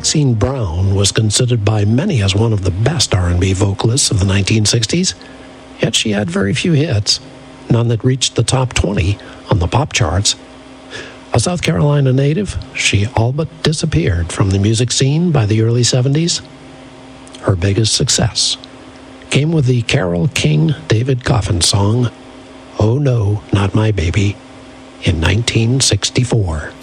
Maxine Brown was considered by many as one of the best R&B vocalists of the 1960s, yet she had very few hits, none that reached the top 20 on the pop charts. A South Carolina native, she all but disappeared from the music scene by the early 70s. Her biggest success came with the Carole King David Coffin song, "Oh No, Not My Baby," in 1964.